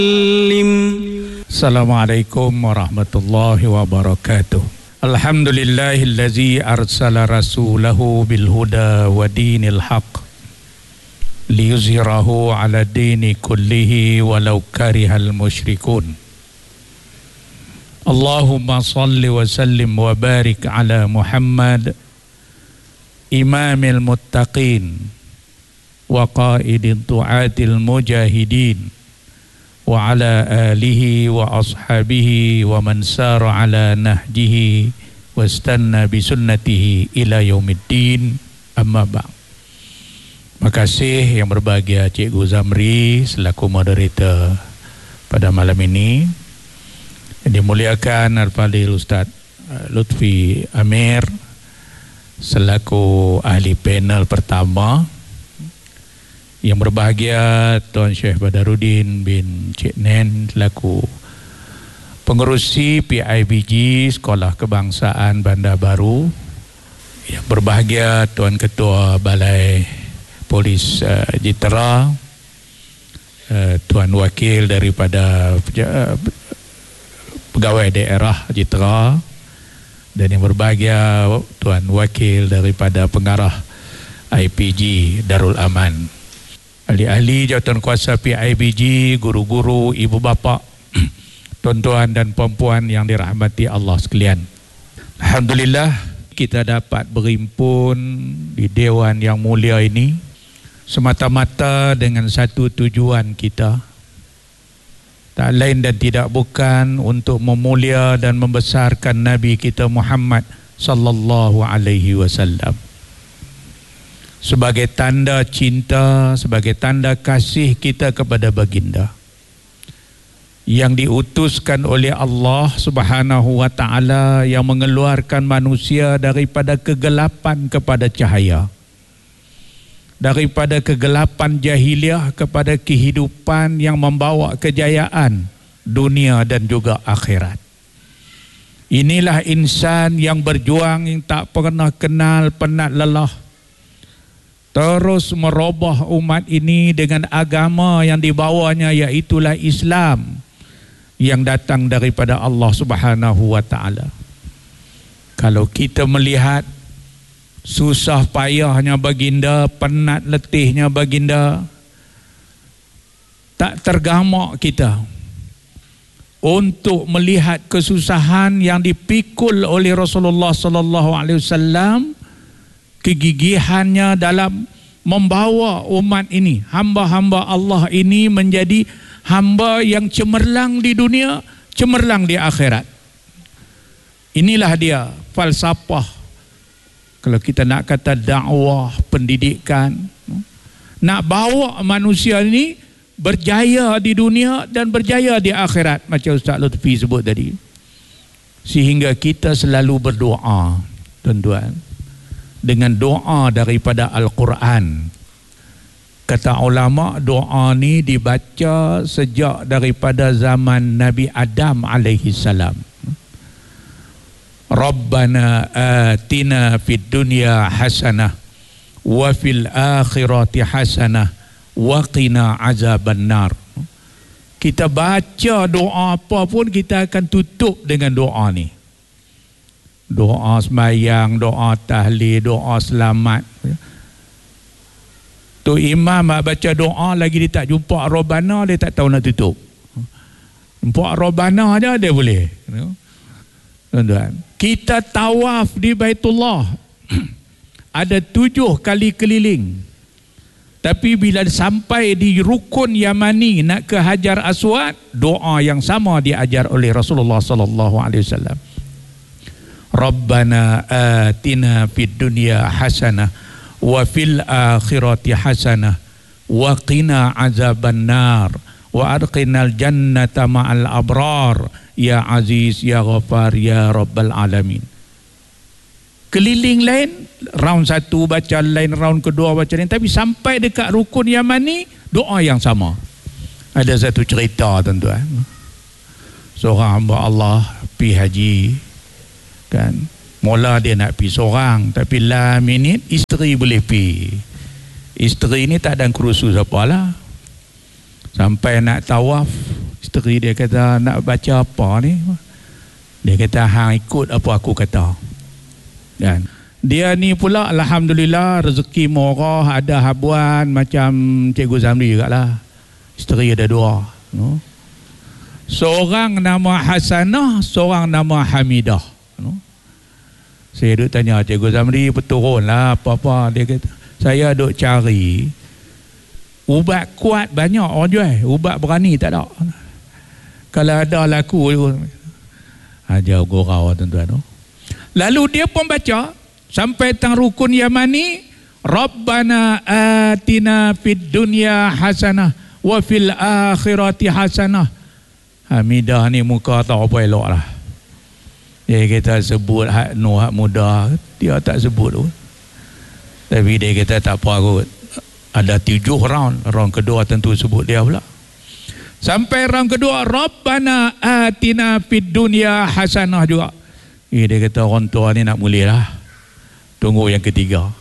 Assalamualaikum warahmatullahi wabarakatuh. Alhamdulillahillazi arsala rasulahu bil huda wa dinil haq liyuzhirahu ala dini kullihi walau karihal musyrikun. Allahumma salli wa sallim wa barik ala Muhammad imamil muttaqin wa qaidid du'atil mujahidin wa ala alihi wa ashabihi wa man sara ala nahjihi wa istanna bi sunnatihi ila yaumiddin, amma ba'd. Terima kasih yang berbahagia Cikgu Zamri selaku moderator pada malam ini. Yang dimuliakan Al-Fadhil Ustaz Lutfi Amir selaku ahli panel pertama. Yang berbahagia Tuan Syekh Badarudin bin Cik Nen selaku pengerusi PIBG Sekolah Kebangsaan Bandar Baru. Yang berbahagia Tuan Ketua Balai Polis Jitera, Tuan Wakil daripada Pegawai Daerah Jitera, dan yang berbahagia Tuan Wakil daripada Pengarah IPG Darul Aman, ahli-ahli jawatankuasa PIBG, guru-guru, ibu bapa, tuan-tuan dan puan-puan yang dirahmati Allah sekalian. Alhamdulillah kita dapat berhimpun di Dewan yang mulia ini semata-mata dengan satu tujuan kita, tak lain dan tidak bukan untuk memulia dan membesarkan Nabi kita Muhammad sallallahu alaihi wasallam. Sebagai tanda cinta, sebagai tanda kasih kita kepada baginda yang diutuskan oleh Allah Subhanahu wa taala, yang mengeluarkan manusia daripada kegelapan kepada cahaya, daripada kegelapan jahiliah kepada kehidupan yang membawa kejayaan dunia dan juga akhirat. Inilah insan yang berjuang, yang tak pernah kenal penat lelah, terus merubah umat ini dengan agama yang dibawanya, iaitulah Islam yang datang daripada Allah Subhanahu wa taala. Kalau kita melihat susah payahnya baginda, penat letihnya baginda, tak tergamak kita untuk melihat kesusahan yang dipikul oleh Rasulullah sallallahu alaihi wasallam, kegigihannya dalam membawa umat ini, hamba-hamba Allah ini menjadi hamba yang cemerlang di dunia, cemerlang di akhirat. Inilah dia falsafah. Kalau kita nak kata dakwah, pendidikan, nak bawa manusia ini berjaya di dunia dan berjaya di akhirat, macam Ustaz Lutfi sebut tadi. Sehingga kita selalu berdoa, tuan-tuan, dengan doa daripada Al-Quran. Kata ulama, doa ni dibaca sejak daripada zaman Nabi Adam alaihi salam. Rabbana atina fid dunya hasanah wa fil akhirati hasanah wa qina azaban nar. Kita baca doa apa pun, kita akan tutup dengan doa ni. Doa sembahyang, doa tahlil, doa selamat. Tu imam baca doa lagi dia tak jumpa Rabbana, dia tak tahu nak tutup. Jumpa Rabbana aja dia boleh. Tuan-tuan, kita tawaf di Baitullah ada 7 kali keliling, tapi bila sampai di rukun Yamani nak ke Hajar Aswad, doa yang sama diajar oleh Rasulullah sallallahu alaihi wasallam. Rabbana atina fid dunya hasanah wa fil akhirati hasanah wa qina azaban nar wa adqinal jannata ma'al abrar ya aziz ya ghafar ya rabbal alamin. Keliling lain, round 1 baca lain, round kedua baca lain, tapi sampai dekat rukun Yamani doa yang sama. Ada satu cerita, tuan-tuan, seorang hamba Allah pergi haji kan, mula dia nak pergi seorang, tapi la minit isteri boleh pergi. Isteri ni tak ada kursus apalah. Sampai nak tawaf, Isteri dia kata, nak baca apa ni? Dia kata, hang ikut apa aku kata. Dan dia ni pula alhamdulillah rezeki murah, ada habuan macam Cikgu Zamri jugalah. Isteri ada 2, no? Seorang nama Hasanah, seorang nama Hamidah, no? Saya duk tanya Cikgu Zamri, berturun lah apa-apa. Dia kata, saya duk cari ubat kuat, banyak orang jual, ubat berani tak ada. Kalau ada laku ajar gurau tuan-tuan, no? Lalu dia pun baca sampai tang rukun Yamani, Rabbana atina fid dunya hasanah wa fil akhirati hasanah. Hamidah ni muka tak apa elok lah. Dia kata sebut hak nu hak muda, dia tak sebut pun. Tapi dia kata tak apa kot. Ada 7 round, round kedua tentu sebut dia pula. Sampai round kedua, Rabbana atina fid dunya hasanah juga. Dia kata orang tua ni nak muli lah. Tunggu yang ketiga.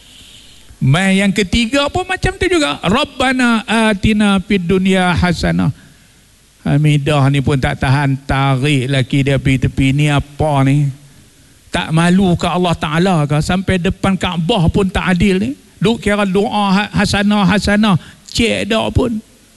Mai yang ketiga pun macam tu juga. Rabbana atina fid dunya hasanah. Hamidah ni pun tak tahan, tarik laki dia pergi tepi. Ni apa ni? Tak malu ke Allah Ta'ala ke? Sampai depan Kaabah pun tak adil ni. Duk kira doa hasanah, cek dah pun.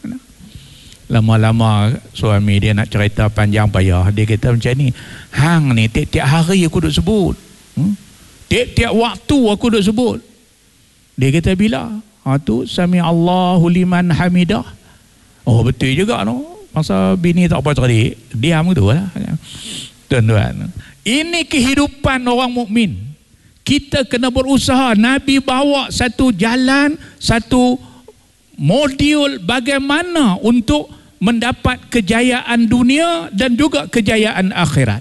Lama-lama suami dia nak cerita panjang payah. Dia kata macam ni, hang ni tiap-tiap hari aku duk sebut, tiap-tiap waktu aku duk sebut. Dia kata bila? Tu sami Allahu liman hamidah. Oh betul juga no. Masa bini tak apa tadi, diam gitu lah. Tuan-tuan, ini kehidupan orang mukmin. Kita kena berusaha. Nabi bawa satu jalan, satu modul bagaimana untuk mendapat kejayaan dunia dan juga kejayaan akhirat.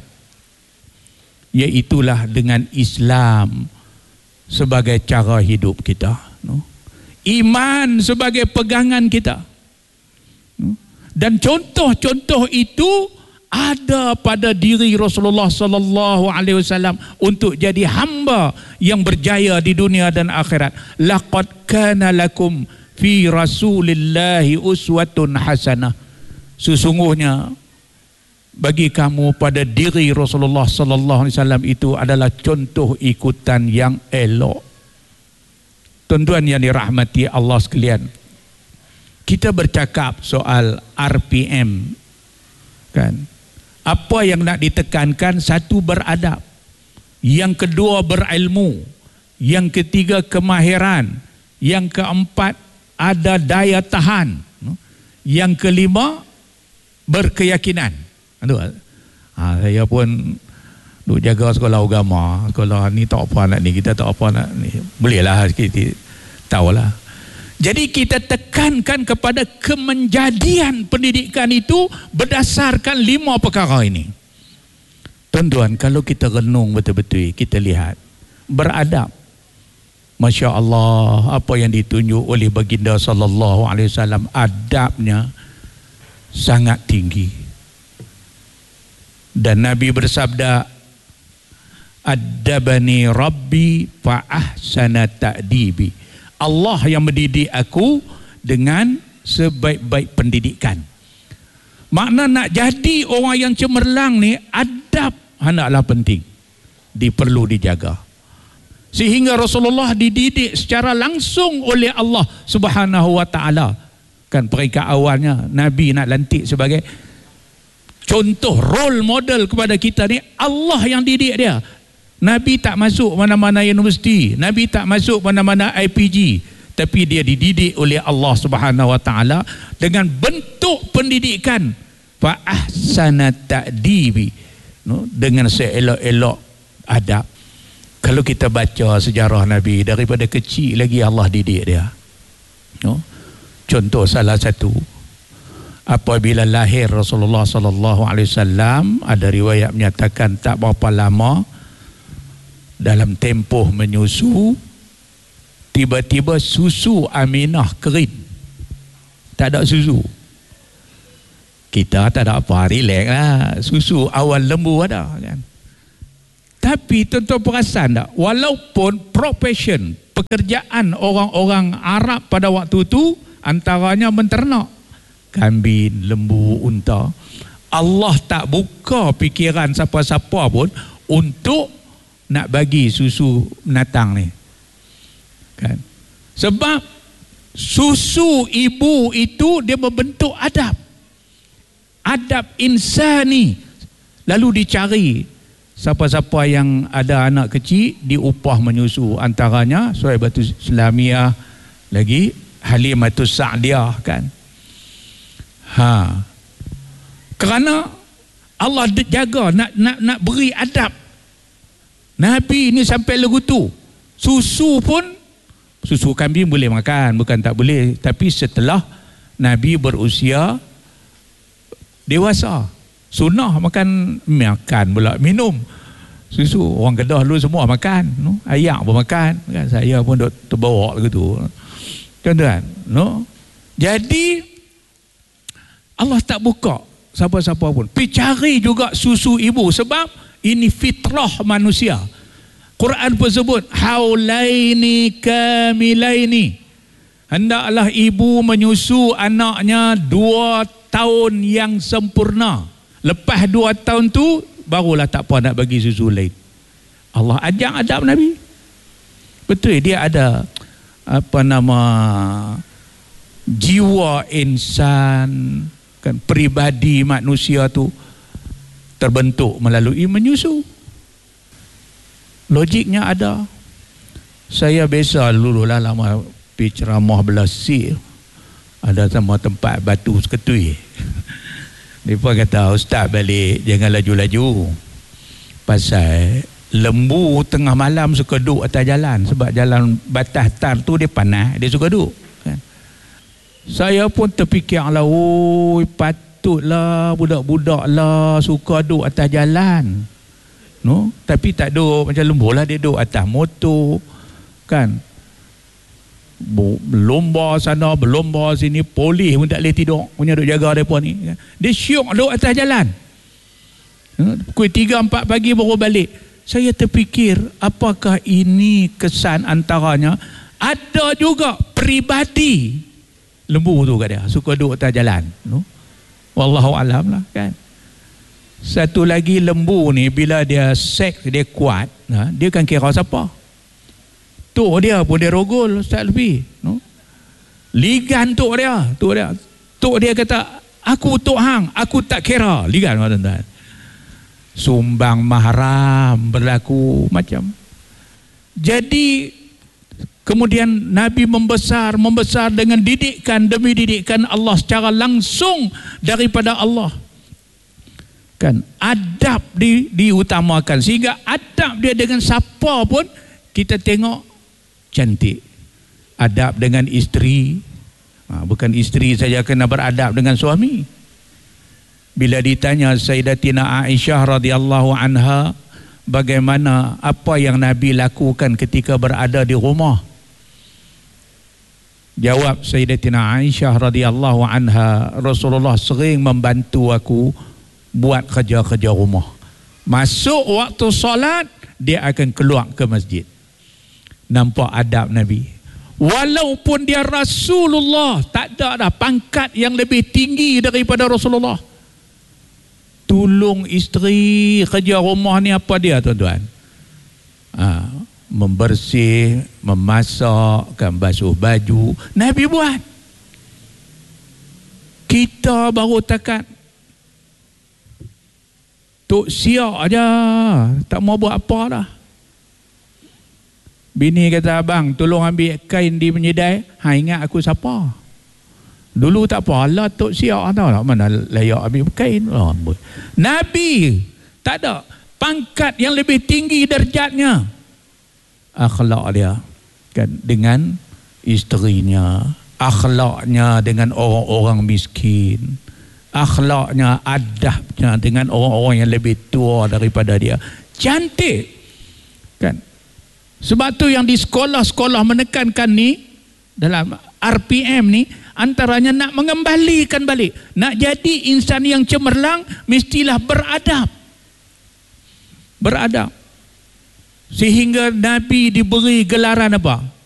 Iaitulah dengan Islam sebagai cara hidup kita, no? Iman sebagai pegangan kita, no? Dan contoh-contoh itu ada pada diri Rasulullah sallallahu alaihi wasallam untuk jadi hamba yang berjaya di dunia dan akhirat. Laqad kana lakum fi Rasulillahi uswatun hasanah. Sesungguhnya bagi kamu pada diri Rasulullah sallallahu alaihi wasallam itu adalah contoh ikutan yang elok. Tuan-tuan yang dirahmati Allah sekalian, kita bercakap soal RPM, kan? Apa yang nak ditekankan? Satu, beradab. Yang kedua, berilmu. Yang ketiga, kemahiran. Yang keempat, ada daya tahan. Yang kelima, berkeyakinan. Saya pun duk jaga sekolah agama. Sekolah ni tak apa nak ni, kita tak apa nak ni. Bolehlah kita tahulah. Jadi kita tekankan kepada kemenjadian pendidikan itu berdasarkan 5 perkara ini. Tuan-tuan, kalau kita renung betul-betul, kita lihat beradab. Masya Allah, apa yang ditunjuk oleh baginda sallallahu alaihi wasallam, adabnya sangat tinggi. Dan Nabi bersabda, "Addabani Rabbi fa ahsana ta'dibi." Allah yang mendidik aku dengan sebaik-baik pendidikan. Makna nak jadi orang yang cemerlang ni, adab hendaklah penting, perlu dijaga. Sehingga Rasulullah dididik secara langsung oleh Allah Subhanahu wa taala. Kan peringkat awalnya Nabi nak lantik sebagai contoh, role model kepada kita ni, Allah yang didik dia. Nabi tak masuk mana-mana universiti, Nabi tak masuk mana-mana IPG, tapi dia dididik oleh Allah Subhanahu wa taala dengan bentuk pendidikan fa ahsana ta'dibi, no? Dengan seelok-elok adab. Kalau kita baca sejarah Nabi, daripada kecil lagi Allah didik dia, no? Contoh salah satu, apabila lahir Rasulullah sallallahu alaihi wasallam, ada riwayat menyatakan tak berapa lama dalam tempoh menyusu, tiba-tiba susu Aminah kering, tak ada susu. Kita tak ada apa, relax lah, susu awal lembu ada, kan? Tapi tuan-tuan perasan tak, walaupun profession, pekerjaan orang-orang Arab pada waktu itu antaranya menternak, kambing, lembu, unta. Allah tak buka fikiran siapa-siapa pun untuk nak bagi susu binatang ni. Kan? Sebab susu ibu itu dia membentuk adab. Adab insani. Lalu dicari siapa-siapa yang ada anak kecil diupah menyusu, antaranya Suhaibatul Islamiyah, lagi Halimatus Sa'diyah, kan. Kerana Allah jaga nak beri adab. Nabi ni sampai legutu. Susu pun, susu kambing boleh makan, bukan tak boleh, tapi setelah Nabi berusia dewasa. Sunnah makan pula minum susu. Orang Kedah dulu semua makan, no? Ayak pun makan, kan? Saya pun duk terbawa begitu, tuan-tuan, no? Jadi Allah tak buka siapa-siapa pun. Pergi cari juga susu ibu, sebab ini fitrah manusia. Quran pun sebut haulaini kamilaini, hendaklah ibu menyusu anaknya 2 tahun yang sempurna. Lepas 2 tahun tu barulah tak apa nak bagi susu lain. Allah ajak adab Nabi. Betul, dia ada jiwa insan, kan, peribadi manusia tu terbentuk melalui menyusu. Logiknya ada. Saya biasa dulu lah lama pergi ceramah Belasir, ada sama tempat batu seketui. Mereka kata, ustaz balik jangan laju-laju, pasal lembu tengah malam suka duduk atas jalan, sebab jalan batas tar tu dia panas, dia suka duduk, kan. Saya pun terfikir lah, patutlah budak-budak lah suka duduk atas jalan, no? Tapi tak duduk macam lembu lah, dia duduk atas motor, kan. Berlomba sana, berlomba sini, polis pun tak boleh tidur punya duk jaga mereka ni, kan? Dia syok duduk atas jalan. Pukul 3-4 pagi baru balik. Saya terfikir, apakah ini kesan antaranya ada juga peribadi lembu tu kat dia, suka duduk atas jalan, no? Wallahu alam lah, kan. Satu lagi, lembu ni bila dia seks dia kuat, dia kan kira siapa. Tok dia pun dia rogol, Ustaz Lufi, no? Ligan tok dia kata, aku tok hang, aku tak kira. Ligan, tuan-tuan. Sumbang mahram berlaku macam. Jadi kemudian Nabi membesar dengan didikan demi didikan Allah secara langsung daripada Allah, kan. Adab diutamakan, sehingga adab dia dengan siapa pun kita tengok cantik. Adab dengan isteri, bukan isteri saja kena beradab dengan suami. Bila ditanya Sayyidatina Aisyah radhiyallahu anha bagaimana, apa yang Nabi lakukan ketika berada di rumah, jawab Sayyidatina Aisyah radhiyallahu anha, Rasulullah sering membantu aku buat kerja-kerja rumah. Masuk waktu solat, dia akan keluar ke masjid. Nampak adab Nabi. Walaupun dia Rasulullah, tak ada dah pangkat yang lebih tinggi daripada Rasulullah. Tolong isteri kerja rumah ni apa dia, tuan-tuan? Membersih, memasak, kan, basuh baju. Nabi buat. Kita baru takat tok siap aja, tak mau buat apa dah. Bini kata, abang tolong ambil kain di menyedai. Ingat aku siapa? Dulu tak apa, Allah tok siap tahu tak mana layak ambil kain. Nabi tak ada pangkat yang lebih tinggi darjatnya. Akhlak dia, kan, dengan isterinya, akhlaknya dengan orang-orang miskin, akhlaknya, adabnya dengan orang-orang yang lebih tua daripada dia. Cantik, kan. Sebab tu yang di sekolah-sekolah menekankan ni, dalam RPM ni, antaranya nak mengembalikan balik. Nak jadi insan yang cemerlang, mestilah beradab. Beradab. Sehingga Nabi diberi gelaran apa?